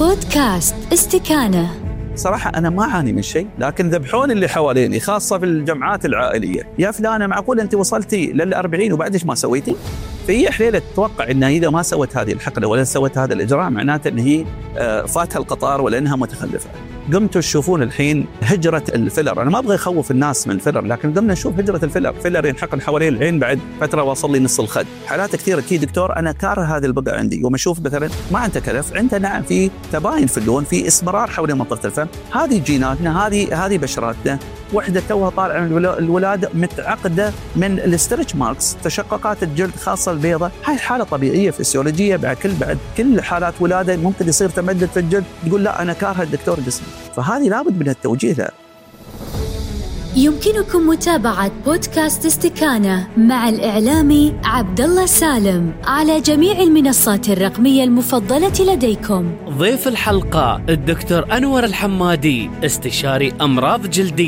بودكاست استكانة. صراحة أنا ما أعاني من شيء، لكن ذبحون اللي حواليني خاصة في الجمعات العائلية. يا فلانة معقول أنت وصلتي لل40 وبعدش ما سويتي؟ في حليلة تتوقع أنها إذا ما سوت هذه الحقنة ولا سوت هذا الإجراء معناته أن هي فاتها القطار ولا أنها متخلفة. قمتوا تشوفون الحين هجرة الفيلر. أنا ما أبغى أخوف الناس من الفيلر، لكن قمنا نشوف هجرة الفيلر. فيلر ينحقن حوالين العين بعد فترة وصل لي نص الخد. حالات كثيرة تي دكتور أنا كاره هذه البقعة عندي، وما أشوف مثلا ما عنده كلف، عنده نعم في تباين في اللون، في اسمرار حول منطقة الفم. هذه جيناتنا، هذه بشراتنا. وحدة توها طالعة من الولادة متعقدة من الستريتش ماركس، تشققات الجلد خاصة البيضة. هاي حالة طبيعية فسيولوجية. بعد كل حالات ولادة ممكن يصير تمدد في الجلد. تقول لا أنا كارهة الدكتور جسمي، فهذه لابد من التوجيه لها. يمكنكم متابعة بودكاست استكانة مع الإعلامي عبدالله سالم على جميع المنصات الرقمية المفضلة لديكم. ضيف الحلقة الدكتور أنور الحمادي، استشاري أمراض جلدية.